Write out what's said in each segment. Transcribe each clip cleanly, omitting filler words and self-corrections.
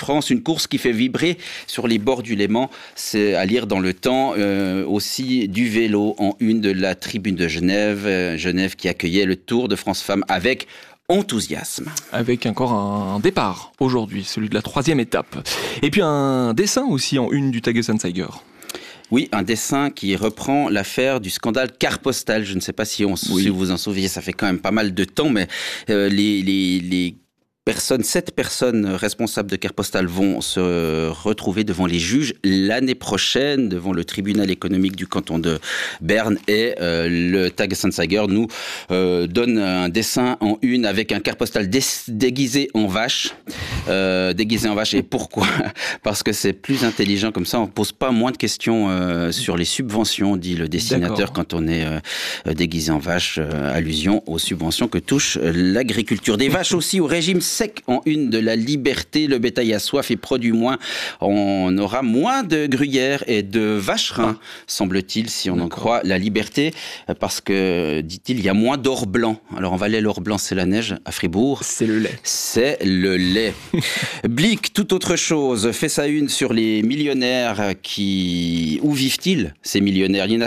France, une course qui fait vibrer sur les bords du Léman. C'est à lire dans Le Temps. Aussi du vélo en une de la Tribune de Genève. Genève qui accueillait le Tour de France Femmes avec enthousiasme. Avec encore un départ aujourd'hui, celui de la 3e étape. Et puis un dessin aussi en une du Tages-Anzeiger. Oui, un dessin qui reprend l'affaire du scandale Carte Postale. Je ne sais pas si vous vous en souvenez, ça fait quand même pas mal de temps, mais les 7 personnes responsables de Carte Postale vont se retrouver devant les juges l'année prochaine, devant le tribunal économique du canton de Berne. Et le Tages-Anzeiger nous donne un dessin en une avec un Carte Postale déguisé en vache. Et pourquoi ? Parce que c'est plus intelligent comme ça, on ne pose pas moins de questions sur les subventions, dit le dessinateur. D'accord. Quand on est déguisé en vache, allusion aux subventions que touche l'agriculture. Des vaches aussi au régime sec en une de la Liberté. Le bétail a soif et produit moins. On aura moins de gruyères et de vacherins, semble-t-il, si on en croit la Liberté, parce que, dit-il, il y a moins d'or blanc. Alors en Valais, l'or blanc, c'est la neige. À Fribourg, c'est le lait. C'est le lait. Blick, tout autre chose, fait sa une sur les millionnaires Où vivent-ils, ces millionnaires ? Il y en a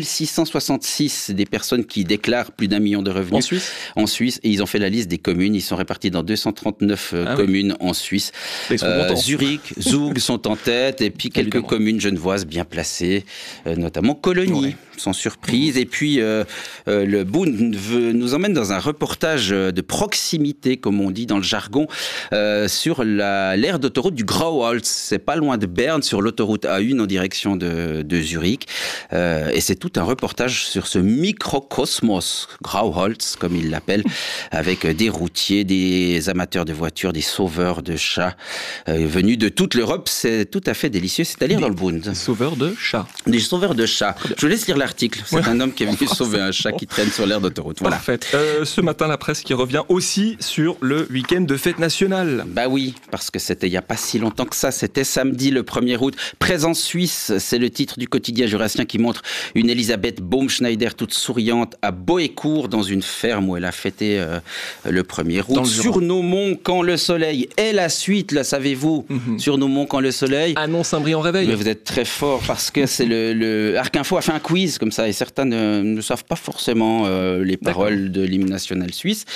7666 des personnes qui déclarent plus d'1 million de revenus. En Suisse ? En Suisse, et ils ont fait la liste des communes. Ils sont répartis dans 239 communes en Suisse. Zurich, Zug sont en tête, et puis quelques communes genevoises bien placées, notamment Colonie, sans surprise. Et puis le Bund nous emmène dans un reportage de proximité, comme on dit dans le jargon, sur l'aire d'autoroute du Grauholz. C'est pas loin de Berne, sur l'autoroute A1 en direction de Zurich. Et c'est tout un reportage sur ce microcosmos, Grauholz, comme ils l'appellent, avec des routiers, des amateurs de voitures, des sauveurs de chats venus de toute l'Europe. C'est tout à fait délicieux. C'est à lire dans le Bund. Des sauveurs de chats. Des sauveurs de chats. Je vous laisse lire l'article. C'est un homme qui est venu sauver un chat qui traîne sur l'aire d'autoroute. Voilà. Parfait. Ce matin, la presse qui revient aussi sur le week-end de fête nationale. Bah oui, parce que c'était il n'y a pas si longtemps que ça. C'était samedi le 1er août. Présence suisse, c'est le titre du quotidien jurassien qui montre une Elisabeth Baumschneider toute souriante à Boécourt, dans une ferme où elle a fêté le 1er août. Sur nos monts, quand le soleil est la suite, là, savez-vous, sur nos monts, quand le soleil... Annonce un brillant réveil. Mais vous êtes très fort, parce que c'est le Arc Info a fait un quiz comme ça, et certains ne savent pas forcément les paroles de l'hymne national suisse.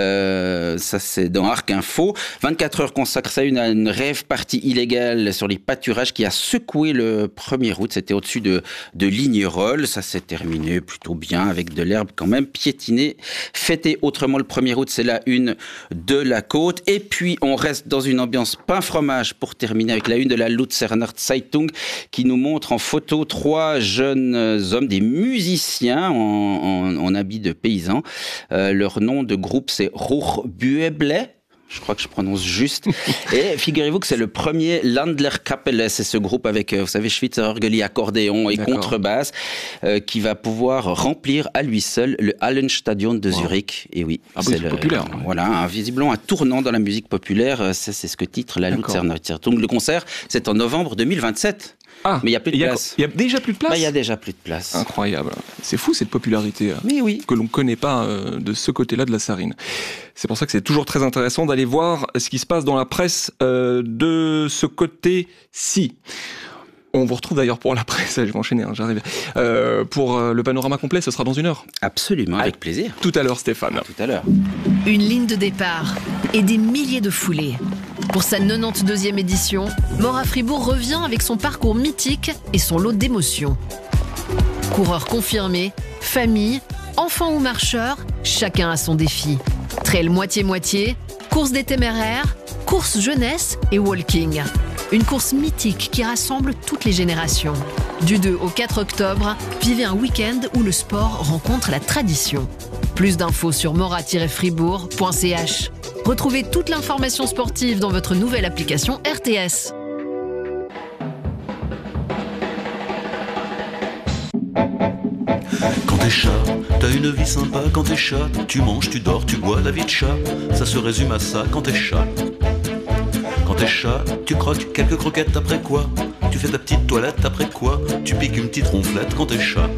Ça, c'est dans Arc Info. 24 heures consacrent à une rêve partie illégale sur les pâturages qui a secoué le 1er août. C'était au-dessus de Lignerolles. Ça s'est terminé plutôt bien, avec de l'herbe quand même piétinée. Fêter autrement le 1er août, c'est la une de la Côte. Et puis, on reste dans une ambiance pain-fromage pour terminer avec la une de la Luzerner Zeitung qui nous montre en photo 3 jeunes hommes, des musiciens en habits de paysans. Leur nom de groupe, c'est Ruchbueble. Je crois que je prononce juste. Et figurez-vous que c'est le premier Landlerkapelle, c'est ce groupe avec, vous savez, Schweizer Orgeli, accordéon et contrebasse, qui va pouvoir remplir à lui seul le Hallenstadion de Zurich. Et oui, c'est populaire. Voilà, visiblement un tournant dans la musique populaire. C'est ce que titre la Luzerner Zeitung. Le concert, c'est en novembre 2027. Mais il n'y a plus de place. Il y a déjà plus de place ? Il y a déjà plus de place. Incroyable. C'est fou cette popularité que l'on ne connaît pas de ce côté-là de la Sarine. C'est pour ça que c'est toujours très intéressant d'aller voir ce qui se passe dans la presse de ce côté-ci. On vous retrouve d'ailleurs pour la presse, je vais enchaîner, j'arrive. Pour le panorama complet, ce sera dans 1 heure. Absolument, avec plaisir. Tout à l'heure, Stéphane. Tout à l'heure. Une ligne de départ et des milliers de foulées. Pour sa 92e édition, Mora Fribourg revient avec son parcours mythique et son lot d'émotions. Coureurs confirmés, famille, enfants ou marcheurs, chacun a son défi. Trail moitié-moitié, course des téméraires, course jeunesse et walking. Une course mythique qui rassemble toutes les générations. Du 2 au 4 octobre, vivez un week-end où le sport rencontre la tradition. Plus d'infos sur mora-fribourg.ch. Retrouvez toute l'information sportive dans votre nouvelle application RTS. Quand t'es chat, t'as une vie sympa. Quand t'es chat, tu manges, tu dors, tu bois la vie de chat. Ça se résume à ça quand t'es chat. Quand t'es chat, tu croques quelques croquettes après quoi? Tu fais ta petite toilette après quoi? Tu piques une petite ronflette quand t'es chat.